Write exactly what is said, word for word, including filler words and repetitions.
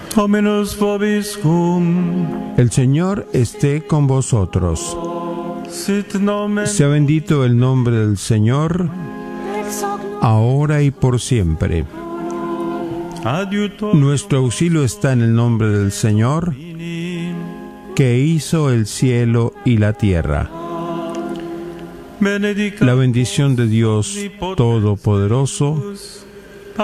Dominus vobiscum. El Señor esté con vosotros. Sit nomen Sea bendito el nombre del Señor, ahora y por siempre. adiutor Nuestro auxilio está en el nombre del Señor, que hizo el cielo y la tierra. benedicat La bendición de Dios Todopoderoso,